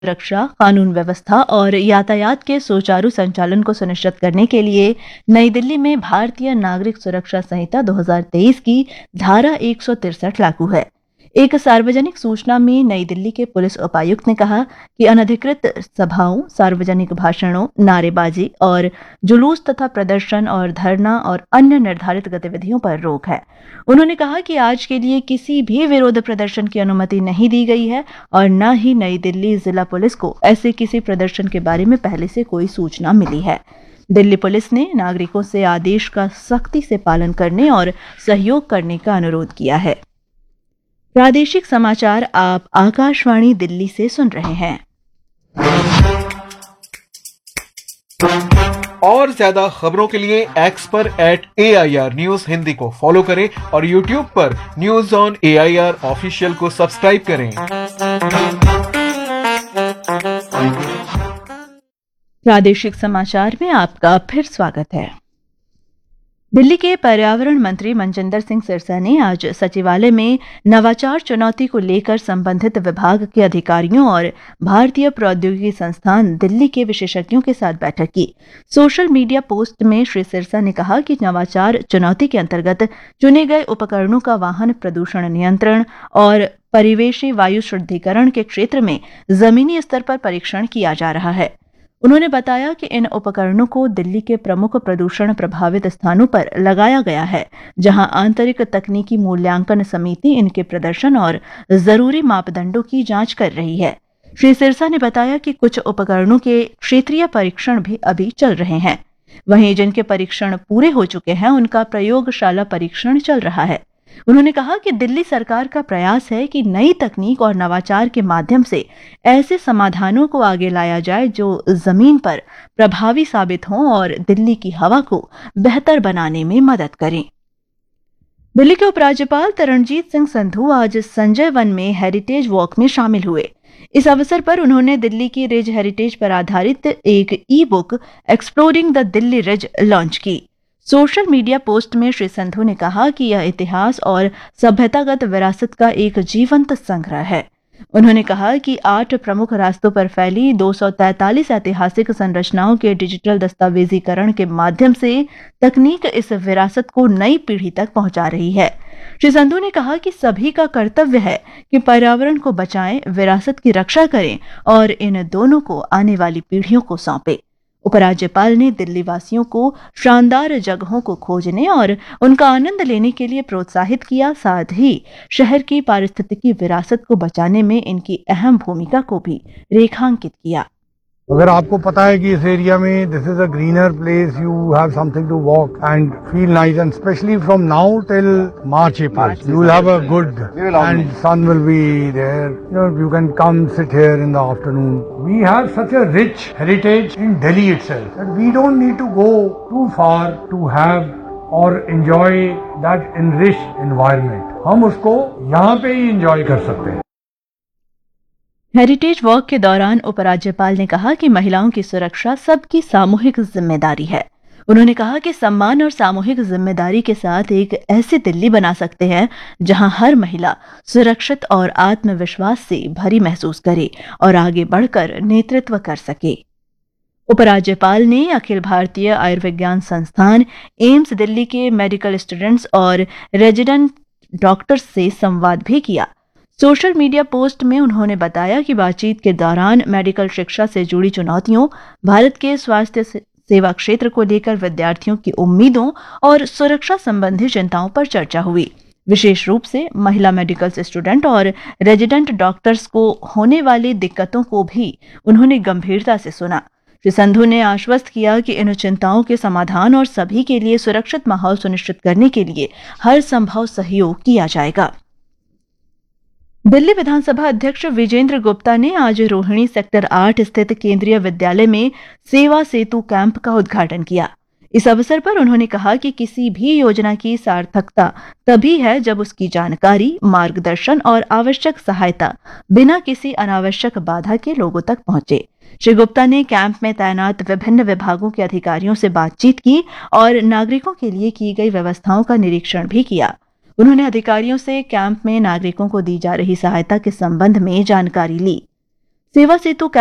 सुरक्षा, कानून व्यवस्था और यातायात के सुचारू संचालन को सुनिश्चित करने के लिए नई दिल्ली में भारतीय नागरिक सुरक्षा संहिता 2023 की धारा 163 लागू है। एक सार्वजनिक सूचना में नई दिल्ली के पुलिस उपायुक्त ने कहा कि अनधिकृत सभाओं, सार्वजनिक भाषणों, नारेबाजी और जुलूस तथा प्रदर्शन और धरना और अन्य निर्धारित गतिविधियों पर रोक है। उन्होंने कहा कि आज के लिए किसी भी विरोध प्रदर्शन की अनुमति नहीं दी गई है और न ही नई दिल्ली जिला पुलिस को ऐसे किसी प्रदर्शन के बारे में पहले से कोई सूचना मिली है। दिल्ली पुलिस ने नागरिकों से आदेश का सख्ती से पालन करने और सहयोग करने का अनुरोध किया है। प्रादेशिक समाचार आप आकाशवाणी दिल्ली से सुन रहे हैं। और ज्यादा खबरों के लिए एक्स पर @AIR न्यूज हिंदी को फॉलो करें और यूट्यूब पर न्यूज ऑन AIR ऑफिशियल को सब्सक्राइब करें। प्रादेशिक समाचार में आपका फिर स्वागत है। दिल्ली के पर्यावरण मंत्री मनजिंदर सिंह सिरसा ने आज सचिवालय में नवाचार चुनौती को लेकर संबंधित विभाग के अधिकारियों और भारतीय प्रौद्योगिकी संस्थान दिल्ली के विशेषज्ञों के साथ बैठक की। सोशल मीडिया पोस्ट में श्री सिरसा ने कहा कि नवाचार चुनौती के अंतर्गत चुने गए उपकरणों का वाहन प्रदूषण नियंत्रण और परिवेशी वायु शुद्धिकरण के क्षेत्र में जमीनी स्तर पर परीक्षण किया जा रहा है। उन्होंने बताया कि इन उपकरणों को दिल्ली के प्रमुख प्रदूषण प्रभावित स्थानों पर लगाया गया है, जहां आंतरिक तकनीकी मूल्यांकन समिति इनके प्रदर्शन और जरूरी मापदंडों की जांच कर रही है। श्री सिरसा ने बताया कि कुछ उपकरणों के क्षेत्रीय परीक्षण भी अभी चल रहे हैं, वहीं जिनके परीक्षण पूरे हो चुके हैं उनका प्रयोगशाला परीक्षण चल रहा है। उन्होंने कहा कि दिल्ली सरकार का प्रयास है कि नई तकनीक और नवाचार के माध्यम से ऐसे समाधानों को आगे लाया जाए जो जमीन पर प्रभावी साबित हों और दिल्ली की हवा को बेहतर बनाने में मदद करें। दिल्ली के उपराज्यपाल तरणजीत सिंह संधू आज संजय वन में हेरिटेज वॉक में शामिल हुए। इस अवसर पर उन्होंने दिल्ली की रिज हेरिटेज पर आधारित एक e-book exploring the Delhi ridge launch की। सोशल मीडिया पोस्ट में श्री संधू ने कहा कि यह इतिहास और सभ्यतागत विरासत का एक जीवंत संग्रह है। उन्होंने कहा कि 8 प्रमुख रास्तों पर फैली 243 ऐतिहासिक संरचनाओं के डिजिटल दस्तावेजीकरण के माध्यम से तकनीक इस विरासत को नई पीढ़ी तक पहुंचा रही है। श्री संधू ने कहा कि सभी का कर्तव्य है कि पर्यावरण को बचाएं, विरासत की रक्षा करें और इन दोनों को आने वाली पीढ़ियों को सौंपें। उपराज्यपाल ने दिल्ली वासियों को शानदार जगहों को खोजने और उनका आनंद लेने के लिए प्रोत्साहित किया, साथ ही शहर की पारिस्थितिकी विरासत को बचाने में इनकी अहम भूमिका को भी रेखांकित किया। अगर आपको पता है कि इस एरिया में this is a greener place, you have something to walk and feel nice, and specially from now till March April you will have a good and sun will be there, you can come sit here in the afternoon. We have such a rich heritage in Delhi itself that we don't need to go too far to have or enjoy that enriched environment. हम उसको यहाँ पे ही enjoy कर सकते हैं। Heritage walk के दौरान उपराज्यपाल ने कहा कि महिलाओं की सुरक्षा सबकी सामूहिक जिम्मेदारी है। उन्होंने कहा कि सम्मान और सामूहिक जिम्मेदारी के साथ एक ऐसी दिल्ली बना सकते हैं जहां हर महिला सुरक्षित और आत्मविश्वास से भरी महसूस करे और आगे बढ़कर नेतृत्व कर सके। उपराज्यपाल ने अखिल भारतीय आयुर्विज्ञान संस्थान एम्स दिल्ली के मेडिकल स्टूडेंट्स और रेजिडेंट डॉक्टर्स से संवाद भी किया। सोशल मीडिया पोस्ट में उन्होंने बताया कि बातचीत के दौरान मेडिकल शिक्षा से जुड़ी चुनौतियों, भारत के स्वास्थ्य सेवा क्षेत्र को लेकर विद्यार्थियों की उम्मीदों और सुरक्षा संबंधी चिंताओं पर चर्चा हुई। विशेष रूप से महिला मेडिकल स्टूडेंट और रेजिडेंट डॉक्टर्स को होने वाली दिक्कतों को भी उन्होंने गंभीरता से सुना। श्री संधू ने आश्वस्त किया कि इन चिंताओं के समाधान और सभी के लिए सुरक्षित माहौल सुनिश्चित करने के लिए हर संभव सहयोग किया जाएगा। दिल्ली विधानसभा अध्यक्ष विजेंद्र गुप्ता ने आज रोहिणी सेक्टर 8 स्थित केंद्रीय विद्यालय में सेवा सेतु कैंप का उद्घाटन किया। इस अवसर पर उन्होंने कहा कि किसी भी योजना की सार्थकता तभी है जब उसकी जानकारी, मार्गदर्शन और आवश्यक सहायता बिना किसी अनावश्यक बाधा के लोगों तक पहुंचे। श्री गुप्ता ने कैंप में तैनात विभिन्न विभागों के अधिकारियों से बातचीत की और नागरिकों के लिए की गई व्यवस्थाओं का निरीक्षण भी किया। उन्होंने अधिकारियों से कैंप में नागरिकों को दी जा रही सहायता के संबंध में जानकारी ली। सेवा सेतु